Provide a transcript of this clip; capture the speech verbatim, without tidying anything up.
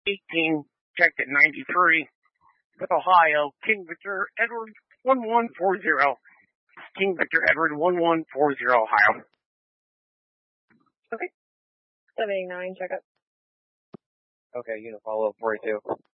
eighteen, checked at ninety-three. With Ohio, King Victor Edward one one four zero. King Victor Edward one one four zero, Ohio. Okay. seven eighty-nine, check up. Okay, unit follow-up forty-two.